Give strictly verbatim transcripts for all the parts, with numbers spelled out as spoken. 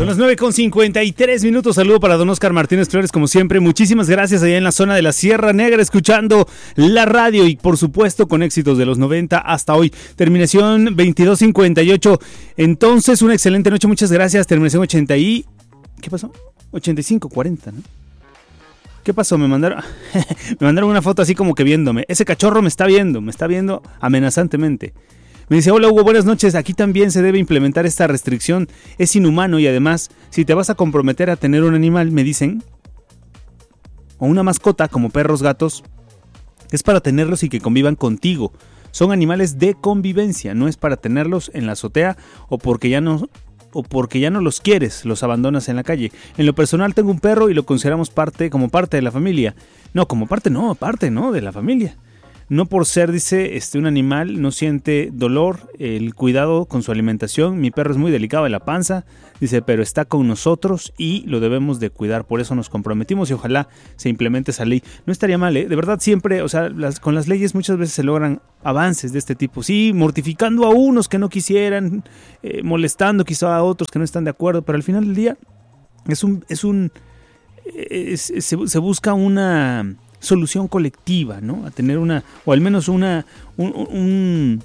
Son las nueve con cincuenta y tres minutos. Saludo para don Oscar Martínez Flores, como siempre. Muchísimas gracias allá en la zona de la Sierra Negra, escuchando la radio y, por supuesto, con éxitos de los noventa hasta hoy. Terminación veintidós cincuenta y ocho. Entonces, una excelente noche. Muchas gracias. Terminación ochenta y... ¿Qué pasó? ochenta y cinco cuarenta, ¿no? ¿Qué pasó? Me mandaron me mandaron una foto así como que viéndome. Ese cachorro me está viendo, me está viendo amenazantemente. Me dice, hola Hugo, buenas noches, aquí también se debe implementar esta restricción, es inhumano y además, si te vas a comprometer a tener un animal, me dicen, o una mascota como perros, gatos, es para tenerlos y que convivan contigo. Son animales de convivencia, no es para tenerlos en la azotea o porque ya no, o porque ya no los quieres, los abandonas en la calle. En lo personal tengo un perro y lo consideramos parte, como parte de la familia. No, como parte no, parte no, de la familia. No por ser, dice, este, un animal, no siente dolor, el cuidado con su alimentación. Mi perro es muy delicado de la panza, dice, pero está con nosotros y lo debemos de cuidar. Por eso nos comprometimos y ojalá se implemente esa ley. No estaría mal, ¿eh? De verdad siempre, o sea, las, con las leyes muchas veces se logran avances de este tipo. Sí, mortificando a unos que no quisieran, eh, molestando quizá a otros que no están de acuerdo, pero al final del día es un... Es un es, es, se, se busca una... solución colectiva, ¿no? A tener una, o al menos una, un, un,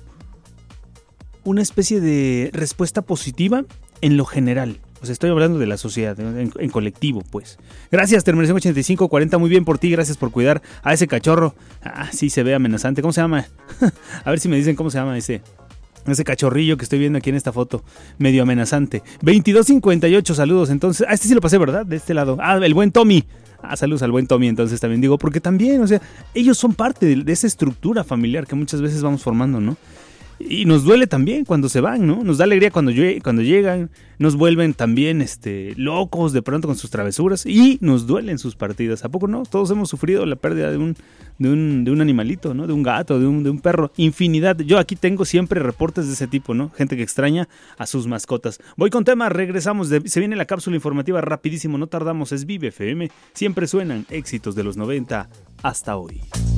una especie de respuesta positiva en lo general. O sea, estoy hablando de la sociedad, en, en colectivo, pues. Gracias, Terminación ochenta y cinco cuarenta, muy bien por ti, gracias por cuidar a ese cachorro. Ah, sí, se ve amenazante. ¿Cómo se llama? A ver si me dicen cómo se llama ese... Ese cachorrillo que estoy viendo aquí en esta foto, medio amenazante. veintidós cincuenta y ocho, saludos. Entonces, ah, este sí lo pasé, ¿verdad? De este lado. Ah, el buen Tommy. Ah, saludos al buen Tommy, entonces también digo, porque también, o sea, ellos son parte de, de esa estructura familiar que muchas veces vamos formando, ¿no? Y nos duele también cuando se van, ¿no? Nos da alegría cuando, cuando llegan, nos vuelven también este, locos de pronto con sus travesuras y nos duelen sus partidas. ¿A poco no? Todos hemos sufrido la pérdida de un, de un, de un animalito, ¿no? De un gato, de un, de un perro. Infinidad. Yo aquí tengo siempre reportes de ese tipo, ¿no? Gente que extraña a sus mascotas. Voy con tema, regresamos. De, se viene la cápsula informativa rapidísimo, no tardamos. Es Vive F M. Siempre suenan éxitos de los noventa hasta hoy.